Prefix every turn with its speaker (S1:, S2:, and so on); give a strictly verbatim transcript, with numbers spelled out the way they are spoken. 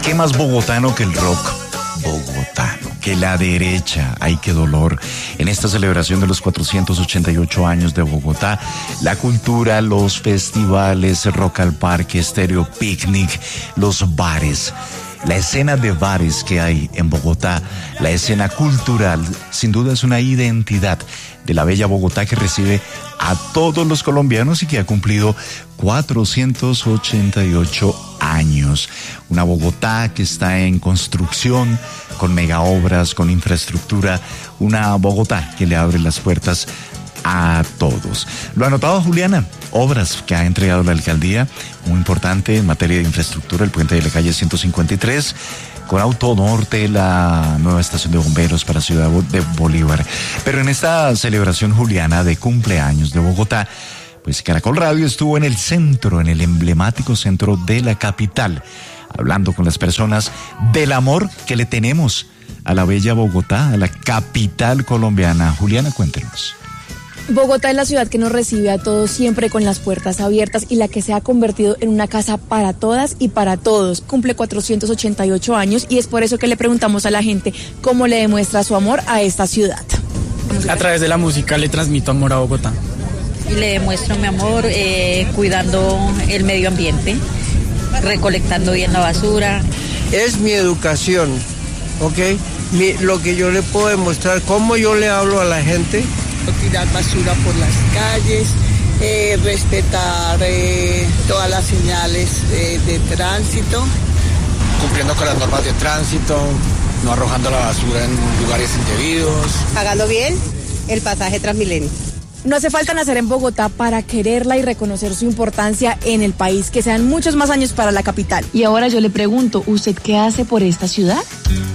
S1: ¿Qué más bogotano que el rock bogotano? Que la derecha. ¡Ay, qué dolor! En esta celebración de los cuatrocientos ochenta y ocho años de Bogotá, la cultura, los festivales, Rock al Parque, Stereo Picnic, los bares. La escena de bares que hay en Bogotá, la escena cultural, sin duda es una identidad de la bella Bogotá que recibe a todos los colombianos y que ha cumplido cuatrocientos ochenta y ocho años. Una Bogotá que está en construcción, con megaobras, con infraestructura. Una Bogotá que le abre las puertas a todos. Lo ha notado Juliana, obras que ha entregado la alcaldía, muy importante en materia de infraestructura, el puente de la calle ciento cincuenta y tres, con Autonorte, la nueva estación de bomberos para Ciudad de Bolívar. Pero en esta celebración juliana de cumpleaños de Bogotá, pues Caracol Radio estuvo en el centro, en el emblemático centro de la capital, hablando con las personas del amor que le tenemos a la bella Bogotá, a la capital colombiana. Juliana, cuéntenos.
S2: Bogotá es la ciudad que nos recibe a todos siempre con las puertas abiertas y la que se ha convertido en una casa para todas y para todos. Cumple cuatrocientos ochenta y ocho años y es por eso que le preguntamos a la gente cómo le demuestra su amor a esta ciudad.
S3: A través de la música le transmito amor a Bogotá.
S4: Y le demuestro mi amor eh, cuidando el medio ambiente, recolectando bien la basura.
S5: Es mi educación, ¿ok? Mi, lo que yo le puedo demostrar, cómo yo le hablo a la gente.
S6: Tirar basura por las calles, eh, respetar eh, todas las señales eh, de tránsito.
S7: Cumpliendo con las normas de tránsito, no arrojando la basura en lugares indebidos.
S8: Pagando bien el pasaje Transmilenio.
S2: No hace falta nacer en Bogotá para quererla y reconocer su importancia en el país, que sean muchos más años para la capital.
S9: Y ahora yo le pregunto, ¿usted qué hace por esta ciudad?